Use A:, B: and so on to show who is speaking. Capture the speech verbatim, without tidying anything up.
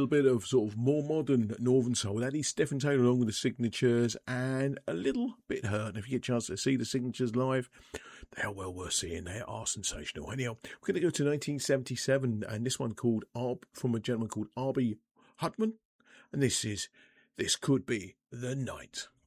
A: bit of sort of more modern Northern Soul. That is Stephen Taylor along with the Signatures, and a little bit hurt. If you get a chance to see the Signatures live, they are well worth seeing. They are sensational. Anyhow, we're going to go to nineteen seventy-seven, and this one called Arb, from a gentleman called Arby Hutman, and this is This Could Be the Night.